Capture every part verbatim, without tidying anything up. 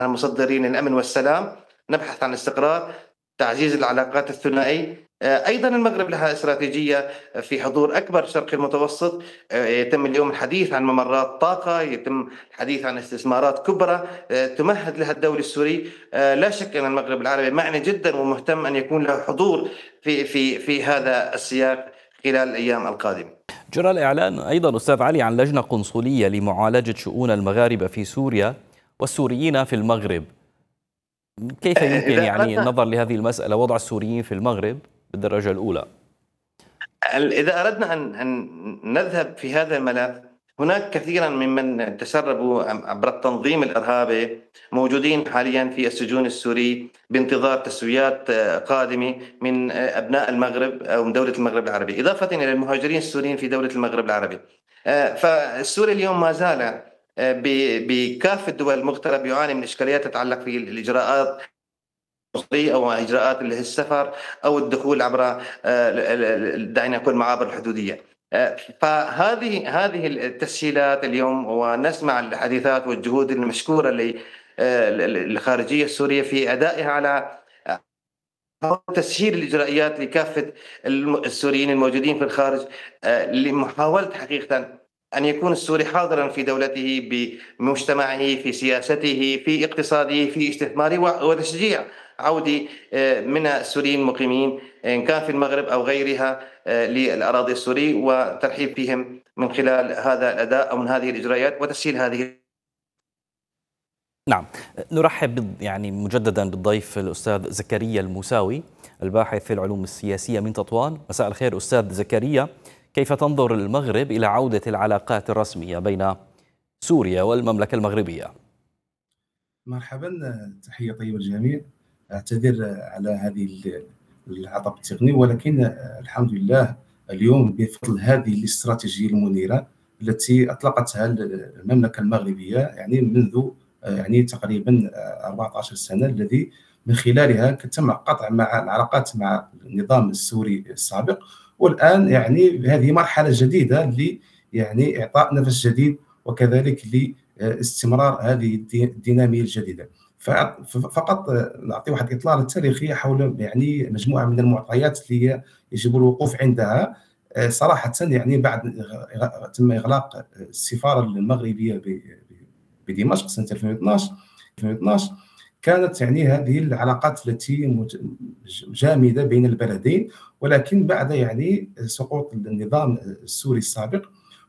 المصدرين للأمن والسلام، نبحث عن استقرار، تعزيز العلاقات الثنائية. آه، أيضا المغرب لها استراتيجية في حضور أكبر الشرق المتوسط. آه، يتم اليوم الحديث عن ممرات طاقة، يتم الحديث عن استثمارات كبرى آه، تمهد لها الدولة السوري. آه، لا شك أن المغرب العربي معني جدا ومهتم أن يكون له حضور في في في هذا السياق خلال الأيام القادمة. جرى الإعلان أيضا أستاذ علي عن لجنة قنصلية لمعالجة شؤون المغاربة في سوريا والسوريين في المغرب. كيف يمكن يعني النظر لهذه المسألة، وضع السوريين في المغرب بالدرجة الأولى؟ إذا أردنا أن أن نذهب في هذا الملف، هناك كثيرا ممن تسربوا عبر التنظيم الإرهابي موجودين حاليا في السجون السوري بانتظار تسويات قادمة من أبناء المغرب أو من دولة المغرب العربي، إضافة إلى المهاجرين السوريين في دولة المغرب العربي. فالسوري اليوم ما زال بكافة الدول المغترب يعاني من إشكاليات تتعلق في الإجراءات أو إجراءات اللي هي السفر أو الدخول عبر دعينا نقول معابر الحدودية. فهذه هذه التسهيلات اليوم، ونسمع الحديثات والجهود المشكورة للخارجية السورية في أدائها على تسهيل الإجراءات لكافة السوريين الموجودين في الخارج، لمحاولة حقيقة أن يكون السوري حاضرا في دولته بمجتمعه، في سياسته، في اقتصاده، في استثماره، وتشجيع عودة من السوريين المقيمين إن كان في المغرب أو غيرها للأراضي السورية، وترحيب فيهم من خلال هذا الأداء أو من هذه الإجراءات وتسهيل هذه. نعم، نرحب يعني مجددا بالضيف الأستاذ زكريا الموساوي الباحث في العلوم السياسية من تطوان. مساء الخير أستاذ زكريا، كيف تنظر المغرب إلى عودة العلاقات الرسمية بين سوريا والمملكة المغربية؟ مرحبا، تحية طيبة للجميع. أعتذر على هذه العطب التقني، ولكن الحمد لله اليوم بفضل هذه الاستراتيجية المنيرة التي أطلقتها المملكة المغربية يعني منذ يعني تقريبا أربعة عشر سنة، الذي من خلالها تم قطع مع العلاقات مع النظام السوري السابق، والآن يعني هذه مرحلة جديدة ل يعني إعطاء نفس جديد وكذلك لاستمرار هذه الدينامية الجديدة. فقط نعطي واحد الإطلالة التاريخية حول يعني مجموعة من المعطيات اللي يجب الوقوف عندها. صراحة يعني بعد تم إغلاق السفارة المغربية بدمشق سنة ألفين واثناعش، كانت يعني هذه العلاقات التي جامدة بين البلدين، ولكن بعد يعني سقوط النظام السوري السابق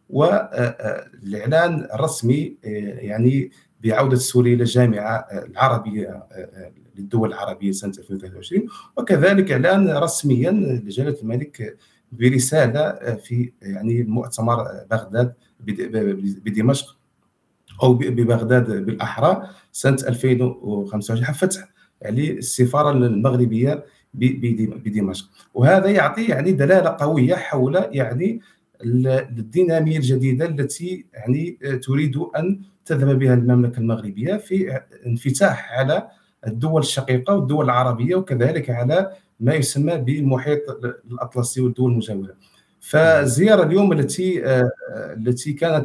والإعلان الرسمي يعني بعودة سوريا إلى الجامعة العربية للدول العربية سنة ألفين وثلاثة وعشرين، وكذلك إعلان رسميا لجلالة الملك برسالة في يعني مؤتمر بغداد بدمشق أو ببغداد بالأحرى سنة ألفين وخمسة وعشرين، فتح يعني السفارة المغربية بدمشق. وهذا يعطي يعني دلالة قوية حول يعني الدينامية الجديدة التي يعني تريد أن تذهب بها المملكة المغربية في انفتاح على الدول الشقيقة والدول العربية، وكذلك على ما يسمى بالمحيط الأطلسي والدول المجاورة. فالزيارة اليوم التي التي كانت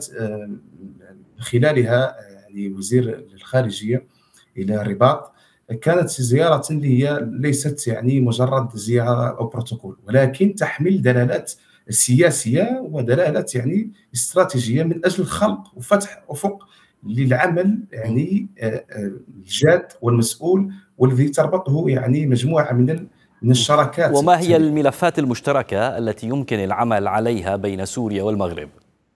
خلالها يعني وزير الخارجية إلى الرباط كانت زيارة اللي هي ليست يعني مجرد زيارة أو بروتوكول، ولكن تحمل دلالات سياسية ودلالات يعني استراتيجية من أجل خلق وفتح أفق للعمل يعني الجاد والمسؤول، والذي تربطه يعني مجموعة من من الشراكات. وما هي الملفات المشتركة التي يمكن العمل عليها بين سوريا والمغرب؟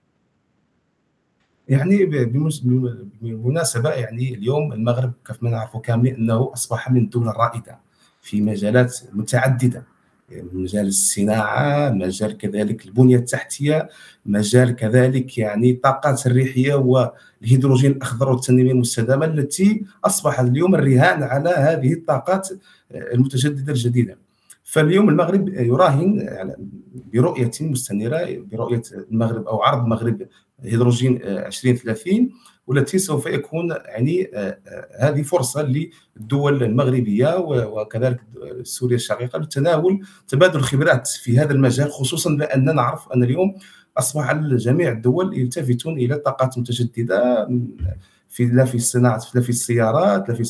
يعني بالمناسبة يعني اليوم المغرب كما نعرف كاملين أنه أصبح من الدول الرائدة في مجالات متعددة، مجال الصناعة، مجال كذلك البنية التحتية، مجال كذلك يعني الطاقات الريحية والهيدروجين الأخضر والتنمية المستدامة، التي أصبحت اليوم الرهان على هذه الطاقات المتجددة الجديدة. فاليوم المغرب يراهن برؤية مستنيرة، برؤية المغرب أو عرض المغرب هيدروجين عشرين ثلاثين، والتي سوف يكون يعني هذه فرصة للدول المغربية وكذلك سوريا الشقيقة لتناول تبادل الخبرات في هذا المجال، خصوصا بأننا نعرف أن اليوم أصبح جميع الدول يلتفتون إلى الطاقات المتجددة في لا في الصناعة لا في السيارات لا في